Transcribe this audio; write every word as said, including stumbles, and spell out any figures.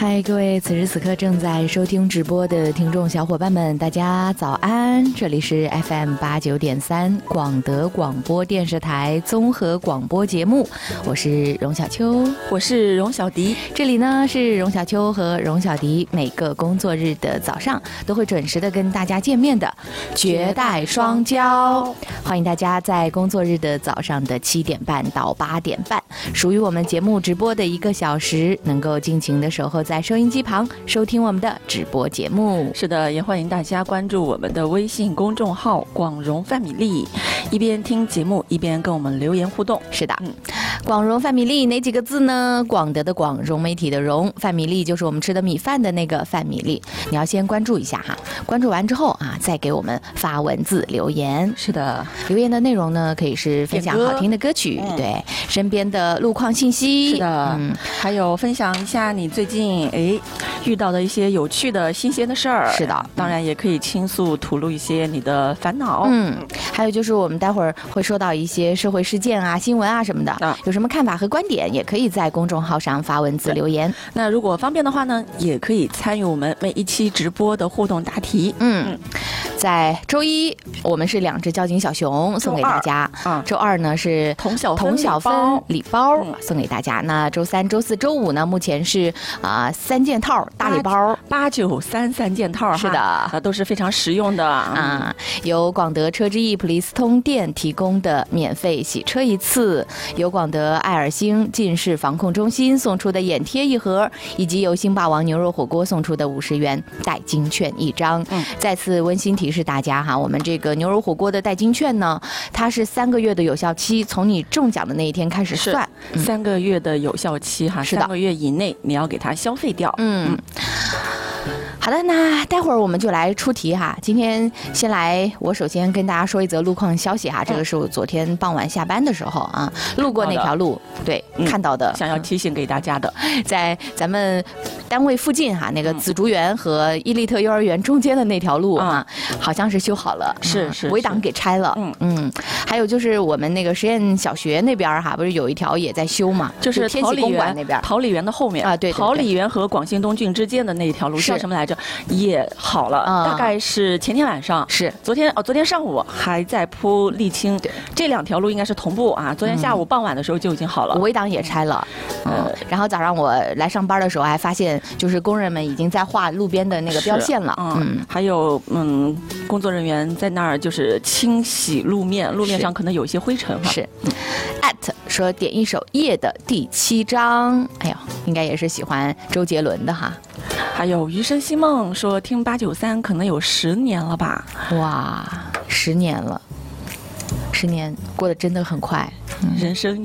嗨，各位此时此刻正在收听直播的听众小伙伴们，大家早安！这里是 F M 八九点三广德广播电视台综合广播节目，我是荣小秋， 我是荣小迪。 这里呢是荣小秋和荣小迪每个工作日的早上都会准时的跟大家见面的绝代双骄，欢迎大家在工作日的早上的七点半到八点半，属于我们节目直播的一个小时，能够尽情的守候在收音机旁收听我们的直播节目。 是的，也欢迎大家关注我们的微信公众号广荣范米粒，一边听节目一边跟我们留言互动。 是的，嗯，广荣范米粒哪几个字呢？广德的广，融媒体的融，范米粒就是我们吃的米饭的那个范米粒。你要先关注一下哈，关注完之后啊，再给我们发文字留言。 是的， 留言的内容呢，可以是分享好听的歌曲，嗯、对，身边的路况信息。 是的，嗯，还有分享一下你最近哎遇到的一些有趣的新鲜的事儿。 是的， 当然也可以倾诉吐露一些你的烦恼。 嗯，还有就是我们待会儿会说到一些社会事件啊、新闻啊什么的，啊、有什么看法和观点，也可以在公众号上发文字留言。 那如果方便的话呢，也可以参与我们每一期直播的互动答题。 嗯，在周一我们是两只交警小熊送给大家，嗯，周二呢是童小童小分礼包送给大家。那周三、周四周五呢，目前是啊、呃、三件套大礼包， 八九三三件套， 是的，啊都是非常实用的啊。由广德车之翼普利司通店提供的免费洗车一次，由广德爱尔星近视防控中心送出的眼贴一盒，以及由星霸王牛肉火锅送出的五十元代金券一张。嗯，再次温馨提示大家哈，我们这个牛肉火锅的代金券呢，它是三个月的有效期，从你中奖的那一天开始算， 嗯、三个月的有效期哈， 是的， 三个月以内你要给它消费掉。 嗯。嗯好的，那待会儿我们就来出题哈。今天先来，我首先跟大家说一则路况消息哈。这个是我昨天傍晚下班的时候啊，路过那条路，对，嗯、看到的， 想要提醒给大家的， 在咱们单位附近哈，那个紫竹园和伊利特幼儿园中间的那条路啊，嗯、好像是修好了， 是是围挡给拆了，嗯嗯。还有就是我们那个实验小学那边哈，不是有一条也在修嘛， 就是天喜公馆那边， 桃李园的后面啊，对， 桃李园和广信东郡之间的那一条路叫什么来着？也好了，嗯、大概是前天晚上， 是昨天哦，昨天上午还在铺沥青，这两条路应该是同步啊。昨天下午傍晚的时候就已经好了， 围挡也拆了，嗯，嗯然后早上我来上班的时候还发现，就是工人们已经在画路边的那个标线了， 嗯，嗯还有嗯，工作人员在那儿就是清洗路面，路面上可能有一些灰尘哈。 是，嗯、at 说点一首《夜的第七章》，哎呦，应该也是喜欢周杰伦的哈。 还有余生希梦说听八九三可能有十年了吧？ 哇，十年了，十年过得真的很快， 嗯、人生。